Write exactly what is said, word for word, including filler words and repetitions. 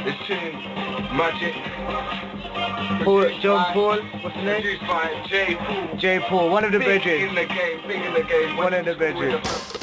This tune, Magic. Paul, John Paul, what's the name? Produced by J. Paul. J. Paul, one of the Big bridges. in the game, big in the game. One of the bridges.